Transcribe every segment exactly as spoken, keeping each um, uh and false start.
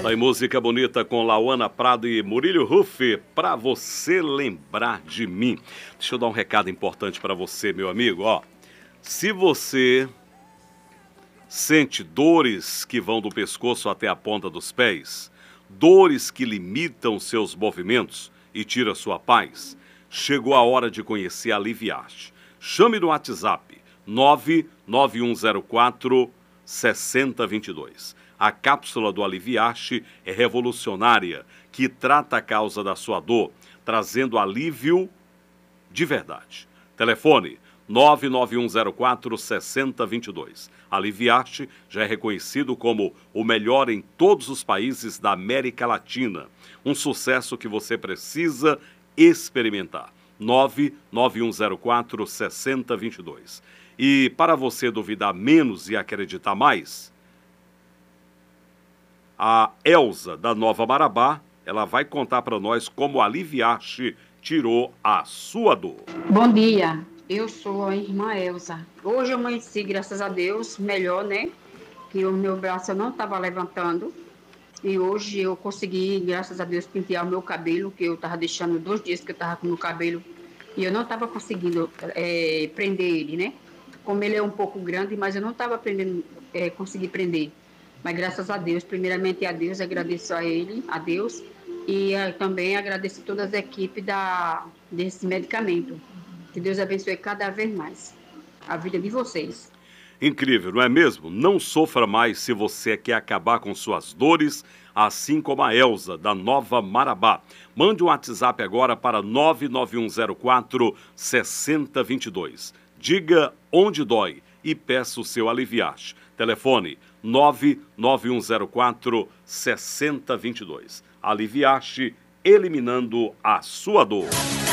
Tá aí música bonita com Lauana Prado e Murilo Ruff, pra você lembrar de mim. Deixa eu dar um recado importante pra você, meu amigo, ó. Se você sente dores que vão do pescoço até a ponta dos pés, dores que limitam seus movimentos e tira sua paz, chegou a hora de conhecer a Aliviarte. Chame no WhatsApp nove nove um zero quatro seis zero dois dois. A cápsula do Aliviarte é revolucionária, que trata a causa da sua dor, trazendo alívio de verdade. Telefone nove nove um zero quatro seis zero dois dois. Aliviarte já é reconhecido como o melhor em todos os países da América Latina. Um sucesso que você precisa experimentar. nove nove um zero quatro seis zero dois dois. E para você duvidar menos e acreditar mais, a Elza, da Nova Marabá, ela vai contar para nós como a Aliviarte tirou a sua dor. Bom dia, eu sou a irmã Elza. Hoje eu amanheci, graças a Deus, melhor, né? Que o meu braço eu não estava levantando. E hoje eu consegui, graças a Deus, pentear o meu cabelo, que eu estava deixando dois dias que eu estava com o meu cabelo e eu não estava conseguindo é, prender ele, né? Como ele é um pouco grande, mas eu não estava aprendendo, é, conseguir prender. Mas graças a Deus, primeiramente a Deus, agradeço a ele, a Deus, e uh, também agradeço a todas as equipes da, desse medicamento. Que Deus abençoe cada vez mais a vida de vocês. Incrível, não é mesmo? Não sofra mais se você quer acabar com suas dores, assim como a Elza, da Nova Marabá. Mande um WhatsApp agora para nove nove um zero quatro seis zero dois dois. Diga onde dói e peça o seu Aliviarte. Telefone nove nove um zero quatro seis zero dois dois. Aliviarte, eliminando a sua dor.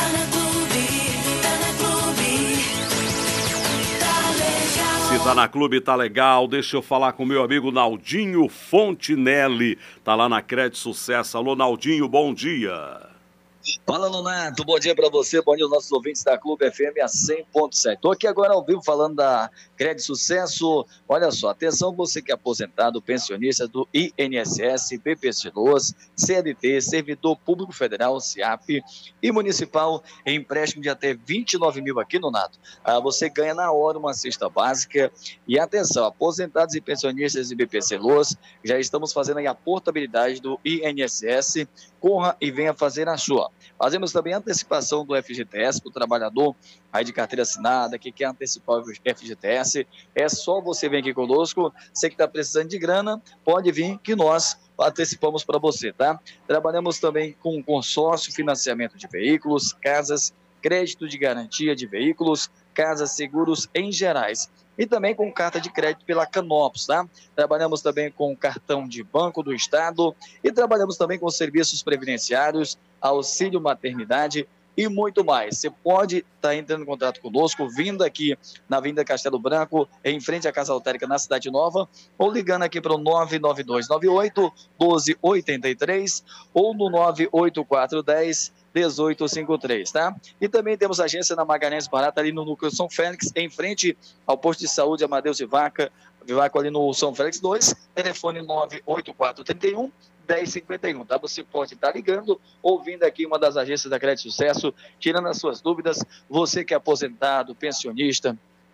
Se tá na Clube, tá legal. Deixa eu falar com meu amigo Naldinho Fontinelli. Tá lá na Crédito Sucesso. Alô, Naldinho, bom dia. Fala, Nonato, bom dia para você, bom dia aos nossos ouvintes da Clube F M a cem ponto sete. Estou aqui agora ao vivo falando da Crédito Sucesso. Olha só, atenção você que é aposentado, pensionista do I N S S, P P C Loas, C L T, Servidor Público Federal, SIAP e Municipal, em empréstimo de até vinte e nove mil aqui, Nonato. Ah, você ganha na hora uma cesta básica. E atenção, aposentados e pensionistas de B P C Loas, já estamos fazendo aí a portabilidade do I N S S. Corra e venha fazer a sua. Fazemos também a antecipação do F G T S para o trabalhador aí de carteira assinada, que quer antecipar o F G T S. É só você vir aqui conosco. Você que está precisando de grana, pode vir que nós antecipamos para você, tá? Trabalhamos também com consórcio, financiamento de veículos, casas, crédito de garantia de veículos, casas, seguros em gerais. E também com carta de crédito pela Canopus, tá? Trabalhamos também com cartão de banco do Estado e trabalhamos também com serviços previdenciários, auxílio maternidade e muito mais. Você pode estar entrando em contato conosco, vindo aqui na Avenida Castelo Branco, em frente à Casa Lotérica na Cidade Nova, ou ligando aqui para o nove nove dois nove oito um dois oito três ou no nove oito quatro um zero um oito cinco três, tá? E também temos agência na Magalhães Barata, ali no núcleo São Félix, em frente ao posto de saúde Amadeus Vivaca, Vivaco ali no São Félix dois, telefone nove oito quatro três um um zero cinco um, tá? Você pode estar ligando, ouvindo aqui uma das agências da Crédito Sucesso, tirando as suas dúvidas. Você que é aposentado, pensionista,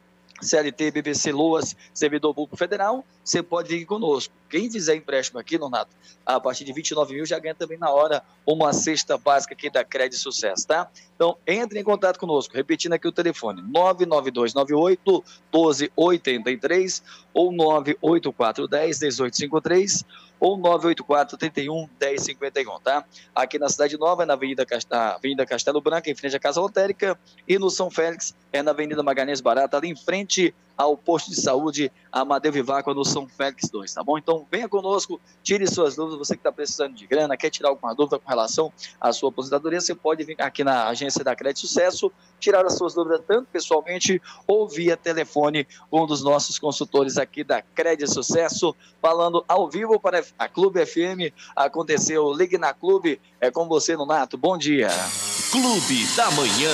C L T, B B C Loas, Servidor Público Federal, você pode vir conosco. Quem fizer empréstimo aqui, Nonato, a partir de vinte e nove mil já ganha também na hora uma cesta básica aqui da Crédito Sucesso, tá? Então, entre em contato conosco, repetindo aqui o telefone, nove nove dois nove oito um dois oito três ou nove oito quatro um zero um oito cinco três ou nove oito quatro três um um zero cinco um, tá? Aqui na Cidade Nova, é na Avenida, Cast... Avenida Castelo Branco, em frente à Casa Lotérica, e no São Félix, é na Avenida Magalhães Barata, ali em frente ao posto de saúde Amadeu Vivaco, no São Félix dois, tá bom? Então, venha conosco, tire suas dúvidas, você que está precisando de grana, quer tirar alguma dúvida com relação à sua aposentadoria, você pode vir aqui na agência da Crédito Sucesso, tirar as suas dúvidas tanto pessoalmente ou via telefone, um dos nossos consultores aqui da Crédito Sucesso, falando ao vivo para a Clube F M. Aconteceu, ligue na Clube, é com você, Nonato, bom dia. Clube da Manhã.